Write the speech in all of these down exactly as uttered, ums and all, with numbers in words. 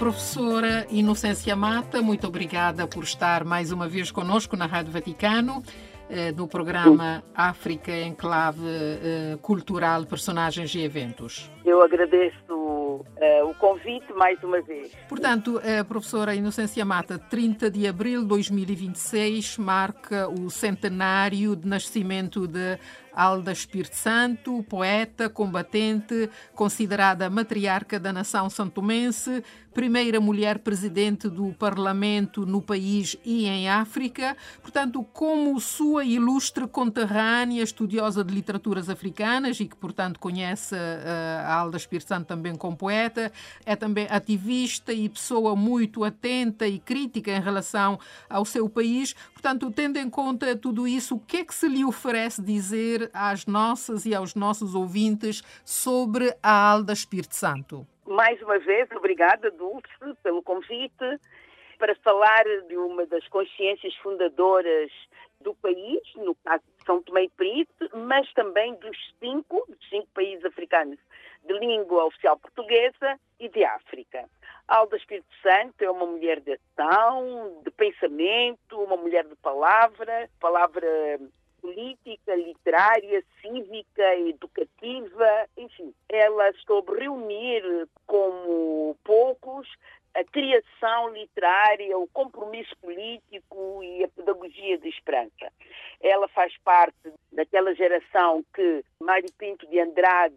Professora Inocência Mata, muito obrigada por estar mais uma vez conosco na Rádio Vaticano, no programa África em Clave Cultural, Personagens e Eventos. Eu agradeço uh, o convite mais uma vez. Portanto, a professora Inocência Mata, trinta de abril de dois mil e vinte e seis, marca o centenário de nascimento de Alda Espírito Santo, poeta, combatente, considerada matriarca da nação santomense, primeira mulher presidente do Parlamento no país e em África. Portanto, como sua ilustre conterrânea, estudiosa de literaturas africanas e que, portanto, conhece a Alda Espírito Santo também como poeta, é também ativista e pessoa muito atenta e crítica em relação ao seu país. Portanto, tendo em conta tudo isso, o que é que se lhe oferece dizer às nossas e aos nossos ouvintes sobre a Alda Espírito Santo? Mais uma vez, obrigada, Dulce, pelo convite para falar de uma das consciências fundadoras do país, no caso de São Tomé e Príncipe, mas também dos cinco, dos cinco países africanos de língua oficial portuguesa e de África. Alda Espírito Santo é uma mulher de ação, de pensamento, uma mulher de palavra, palavra política, literária, cívica, educativa, enfim. Ela soube reunir como poucos a criação literária, o compromisso político e a pedagogia de esperança. Ela faz parte daquela geração que Mário Pinto de Andrade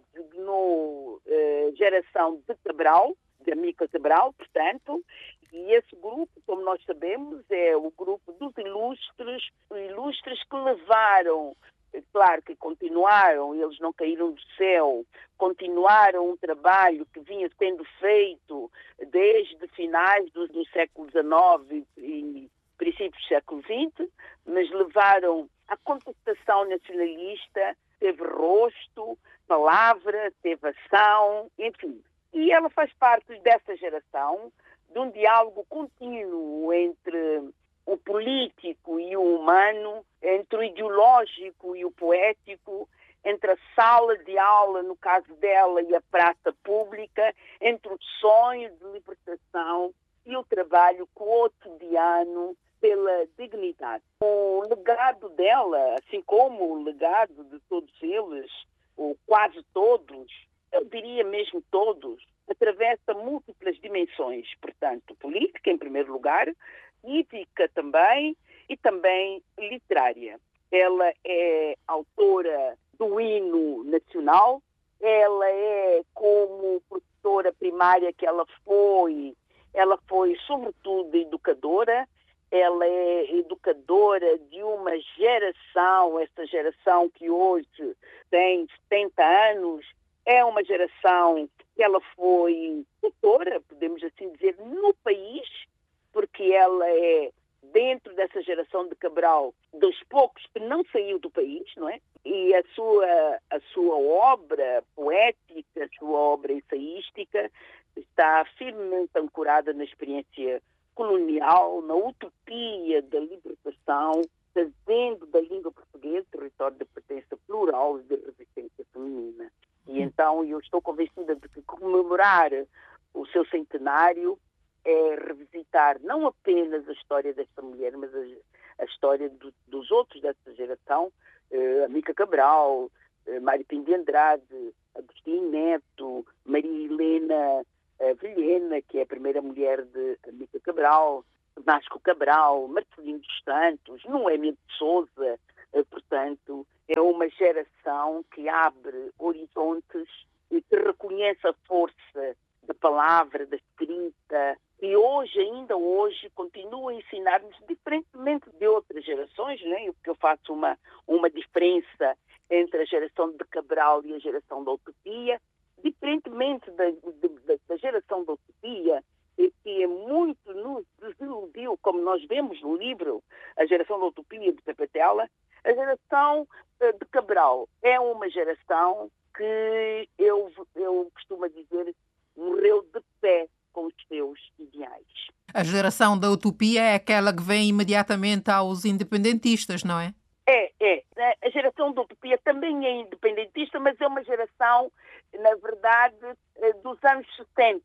designou eh, geração de Cabral, de Amílcar Cabral, portanto, e esse grupo, como nós sabemos, é o grupo dos ilustres, ilustres que levaram, claro que continuaram, eles não caíram do céu, continuaram um trabalho que vinha sendo feito desde finais do, do século dezenove e princípios do século vinte, mas levaram a contestação nacionalista, teve rosto, palavra, teve ação, enfim. E ela faz parte dessa geração, de um diálogo contínuo entre o político e o humano, entre o ideológico e o poético, entre a sala de aula, no caso dela, e a praça pública, entre o sonho de libertação e o trabalho cotidiano pela dignidade. O legado dela, assim como o legado de todos eles, ou quase todos, eu diria mesmo todos, atravessa múltiplas dimensões, portanto, política em primeiro lugar, cívica também e também literária. Ela é autora do hino nacional, ela é, como professora primária que ela foi, ela foi sobretudo educadora, ela é educadora de uma geração, essa geração que hoje tem setenta anos, é uma geração que ela foi tutora, podemos assim dizer, no país, porque ela é, dentro dessa geração de Cabral, dos poucos que não saiu do país, não é? E a sua, a sua obra poética, a sua obra ensaística, está firmemente ancorada na experiência colonial, na utopia da libertação, fazendo da língua portuguesa território de pertença plural e de resistência feminina. E então eu estou convencida de que comemorar o seu centenário é revisitar não apenas a história desta mulher, mas a, a história do, dos outros dessa geração, eh, Amílcar Cabral, eh, Mário Pinto de Andrade, Agostinho Neto, Maria Helena eh, Vilhena, que é a primeira mulher de Amílcar Cabral, Vasco Cabral, Marcelino dos Santos, Noémia de Sousa, eh, portanto, é uma geração que abre horizontes e que reconhece a força da palavra, da escrita, e hoje, ainda hoje, continua a ensinar-nos, diferentemente de outras gerações, né? Porque eu faço uma, uma diferença entre a geração de Cabral e a geração da utopia, diferentemente da, da, da geração da utopia, que é muito nos desiludiu, como nós vemos no livro A Geração da Utopia, de Pepe Tela. A geração de Cabral é uma geração que eu, eu costumo dizer, morreu de pé com os seus ideais. A geração da utopia é aquela que vem imediatamente aos independentistas, não é? É, é. A geração da utopia também é independentista, mas é uma geração, na verdade, dos anos setenta.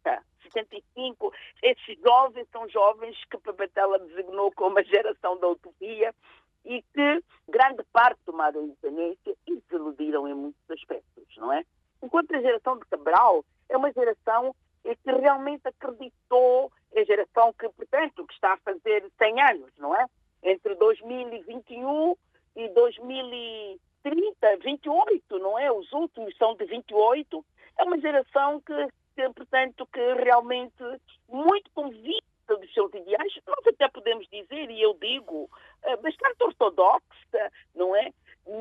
sessenta e cinco, esses jovens são jovens que Papatella designou como a geração da utopia e que grande parte tomaram a independência e desiludiram em muitos aspectos, não é? Enquanto a geração de Cabral é uma geração que realmente acreditou, é a geração que, portanto, que está a fazer cem anos, não é? Entre dois mil e vinte e um e dois mil e trinta, vinte e oito, não é? Os últimos são de vinte e oito. É uma geração que, que portanto, que realmente muito convicta dos seus ideais, nós até podemos dizer, e eu digo, bastante ortodoxa, não é?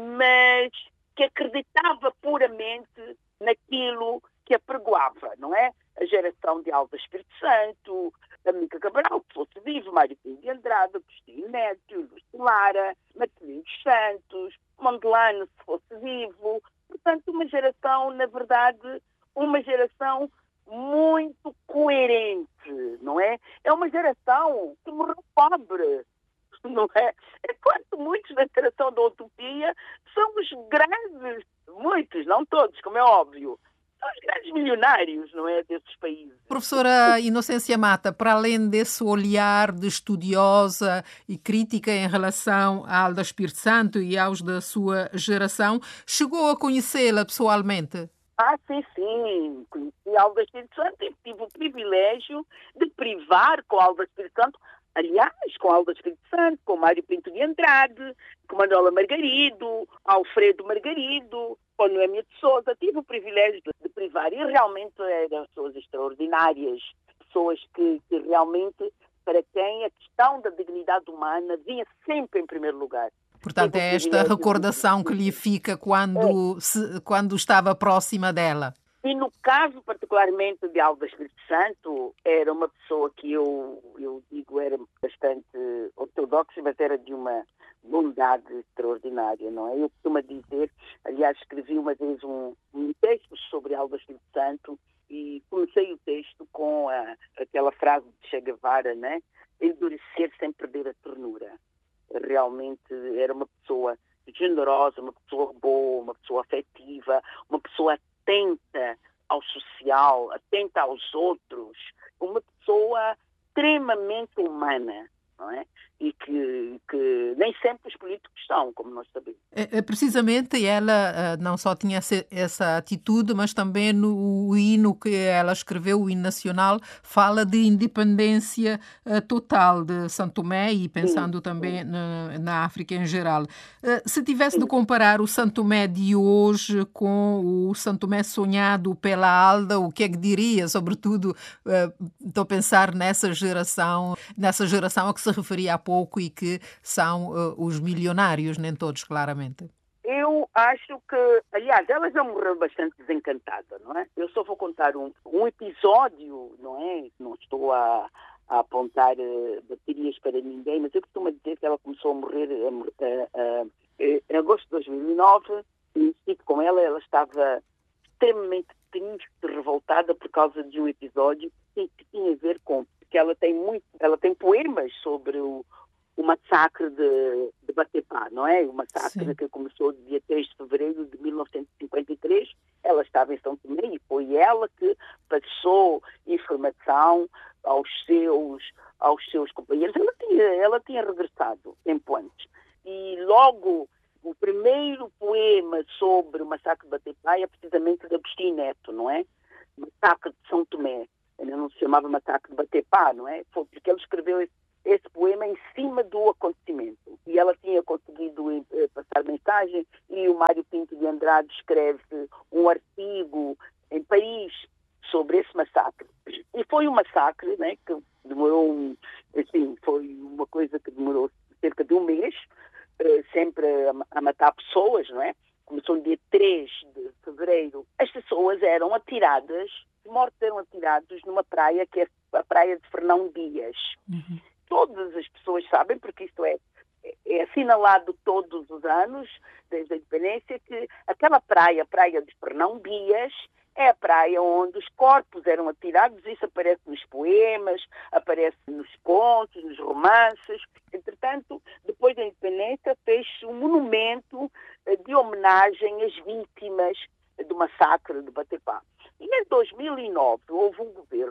Mas que acreditava puramente naquilo que apregoava, não é? A geração de Alda Espírito Santo, a Mica Cabral, que fosse vivo, Mário Pinto de Andrade, Agostinho Neto, Lúcio Lara, Marcelino dos Santos, Mondelano, se fosse vivo. Portanto, uma geração, na verdade, uma geração muito coerente, não é? É uma geração que morreu pobre, não é? Enquanto muitos da geração da utopia são os grandes, muitos, não todos, como é óbvio, são os grandes milionários, não é, desses países. Professora Inocência Mata, para além desse olhar de estudiosa e crítica em relação a Alda Espírito Santo e aos da sua geração, chegou a conhecê-la pessoalmente? Ah, sim, sim. Conheci a Alda Espírito Santo e tive o privilégio de privar com a Alda Espírito Santo, aliás, com a Alda Espírito Santo, com Mário Pinto de Andrade, com Manuela Margarido, Alfredo Margarido, com Noémia de Sousa. Tive o privilégio de, de privar e realmente eram pessoas extraordinárias, pessoas que, que realmente, para quem a questão da dignidade humana vinha sempre em primeiro lugar. Portanto, é esta recordação que lhe fica quando, é. se, quando estava próxima dela. E no caso particularmente de Alda Espírito Santo, era uma pessoa que eu, eu digo era bastante ortodoxa, mas era de uma bondade extraordinária, não é? Eu costumo dizer, aliás, escrevi uma vez um, um texto sobre Alda Espírito Santo e comecei o texto com a, aquela frase de Che Guevara, né? Endurecer sem perder a ternura. Realmente era uma pessoa generosa, uma pessoa boa, uma pessoa afetiva, uma pessoa atenta ao social, atenta aos outros, uma pessoa extremamente humana, não é? E que, que nem sempre os políticos são, como nós sabemos. É, precisamente ela não só tinha essa, essa atitude, mas também no hino que ela escreveu, o hino nacional, fala de independência uh, total de São Tomé e pensando sim, também sim. Na, na África em geral. Uh, se tivesse sim. de comparar o São Tomé de hoje com o São Tomé sonhado pela Alda, o que é que diria? Sobretudo, uh, estou a pensar nessa geração, nessa geração a que se referia há pouco e que são uh, os milionários, nem todos, claramente. Eu acho que, aliás, ela já morreu bastante desencantada, não é? Eu só vou contar um, um episódio, não é? Não estou a, a apontar uh, baterias para ninguém, mas eu costumo dizer que ela começou a morrer uh, uh, uh, em agosto de dois mil e nove, e estive com ela, ela estava extremamente triste, revoltada por causa de um episódio que, que tinha a ver com, que ela tem muito, ela tem poemas sobre o o massacre de, de Batepá, não é? O massacre Sim. que começou dia três de fevereiro de mil novecentos e cinquenta e três. Ela estava em São Tomé e foi ela que passou informação aos seus, aos seus companheiros. Ela tinha, ela tinha regressado tempo antes. E logo o primeiro poema sobre o massacre de Batepá é precisamente de Agostinho Neto, não é? Massacre de São Tomé. Ainda não se chamava massacre de Batepá, não é? Foi porque ele escreveu esse esse poema em cima do acontecimento. E ela tinha conseguido eh, passar mensagem e o Mário Pinto de Andrade escreve um artigo em Paris sobre esse massacre. E foi um massacre, né, que demorou, um, assim, foi uma coisa que demorou cerca de um mês, eh, sempre a, a matar pessoas, não é? Começou no dia três de fevereiro. As pessoas eram atiradas, os mortos eram atirados numa praia que é a praia de Fernão Dias. Uhum. Todas as pessoas sabem, porque isto é, é assinalado todos os anos, desde a independência, que aquela praia, a praia de Fernão Dias, é a praia onde os corpos eram atirados. Isso aparece nos poemas, aparece nos contos, nos romances. Entretanto, depois da independência, fez-se um monumento de homenagem às vítimas do massacre de Batepá. E em dois mil e nove houve um governo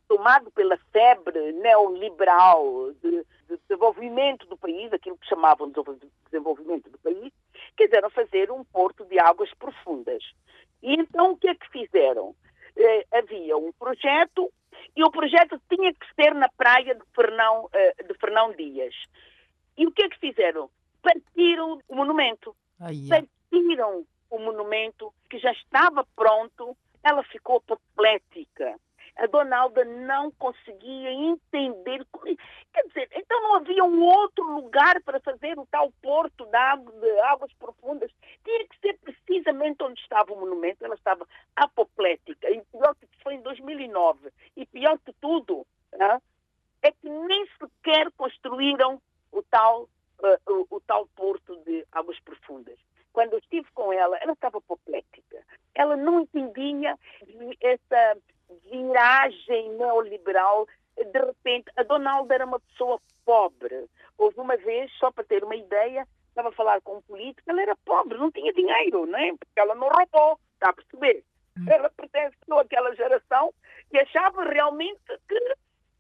tomado pela febre neoliberal de, de desenvolvimento do país, aquilo que chamavam de desenvolvimento do país, quiseram fazer um porto de águas profundas. E então o que é que fizeram? Eh, havia um projeto e o projeto tinha que ser na praia de Fernão, eh, de Fernão Dias. E o que é que fizeram? Partiram o monumento. Ai, é. Partiram o monumento que já estava pronto. Ela ficou apoplética. A Dona Alda não conseguia entender. Quer dizer, então não havia um outro lugar para fazer o tal porto de, água, de águas profundas. Tinha que ser precisamente onde estava o monumento. Ela estava apoplética. E pior que foi em dois mil e nove. E pior que tudo, né, é que nem sequer construíram o tal, uh, o, o tal porto de águas profundas. Quando eu estive com ela, ela estava apoplética. Ela não entendia essa viragem neoliberal. De repente, a Dona Alda era uma pessoa pobre. Houve uma vez, só para ter uma ideia, estava a falar com um político, ela era pobre, não tinha dinheiro, né? Porque ela não roubou, está a perceber? Ela pertenceu àquela geração que achava realmente que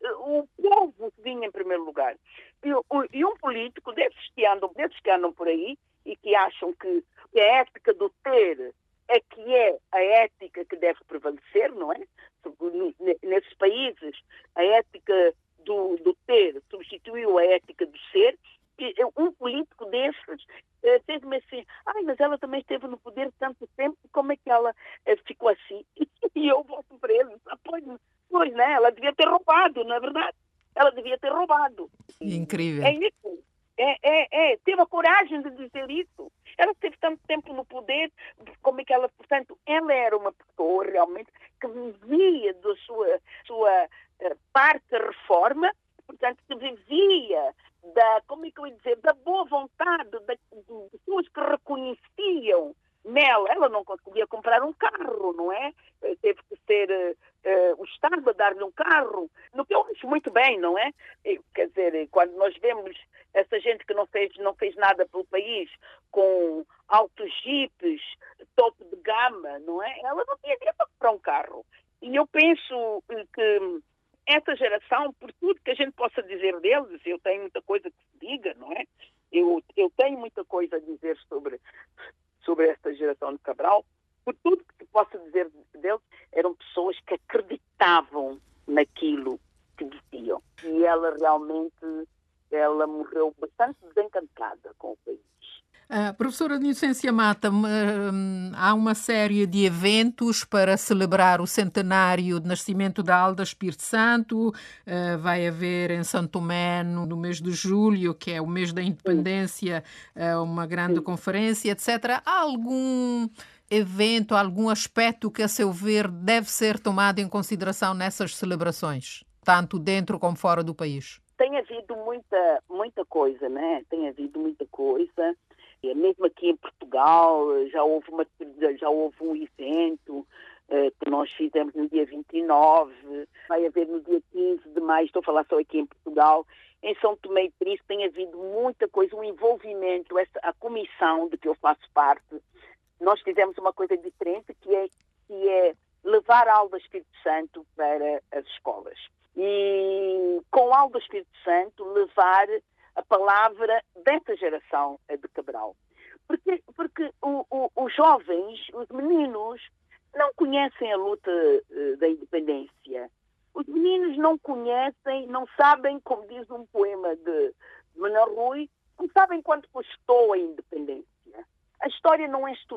o povo vinha em primeiro lugar. E, o, e um político desses que, andam, desses que andam por aí e que acham que a ética do ter é que é a ética que deve prevalecer, não é? Nesses países, a ética do, do ter substituiu a ética do ser. E um político desses eh, fez-me assim, ai, mas ela também esteve no poder tanto tempo, como é que ela eh, ficou assim? E eu volto para ele, ah, pois, pois, né? Ela devia ter roubado, não é verdade? Ela devia ter roubado. Incrível. É isso. É, é, é. Teve a coragem de dizer isso. Ela teve tanto tempo no poder, como é que ela, portanto, ela era uma pessoa realmente que vivia da sua, sua uh, parte da reforma, portanto, que vivia da, como é que eu ia dizer, da boa vontade das pessoas que reconheciam nela. Ela não conseguia comprar um carro, não é? Teve que ser uh, uh, o Estado a dar-lhe um carro, no que eu acho muito bem, não é? Quer dizer, quando nós vemos essa gente que não fez, não fez nada pelo país, com autos jipes, topo de gama, não é? Ela não tinha dinheiro para comprar um carro. E eu penso que essa geração, por tudo que a gente possa dizer deles, eu tenho muita coisa que se diga, não é? Eu, eu tenho muita coisa a dizer sobre, sobre esta geração de Cabral. Por tudo que se possa dizer deles, eram pessoas que acreditavam naquilo que diziam. E ela realmente, ela morreu bastante desencantada com o país. Uh, professora Inocência Mata, uh, há uma série de eventos para celebrar o centenário de nascimento da Alda Espírito Santo. Uh, vai haver em São Tomé, no, no mês de julho, que é o mês da independência, uh, uma grande Sim. conferência, etcétera. Há algum evento, algum aspecto que, a seu ver, deve ser tomado em consideração nessas celebrações, tanto dentro como fora do país? Tem havido muita, muita coisa, né? Tem havido muita coisa. Mesmo aqui em Portugal, já houve, uma, já houve um evento uh, que nós fizemos no dia vinte e nove, vai haver no dia quinze de maio, estou a falar só aqui em Portugal. Em São Tomé e Príncipe tem havido muita coisa, um envolvimento, essa, a comissão de que eu faço parte. Nós fizemos uma coisa diferente, que é, que é levar a Alda Espírito Santo para as escolas. E com a Alda Espírito Santo levar a palavra dessa geração de Cabral. Porque, porque o, o, os jovens, os meninos, não conhecem a luta uh, da independência. Os meninos não conhecem, não sabem, como diz um poema de Manuel Rui, não sabem quanto custou a independência. A história não é estudada.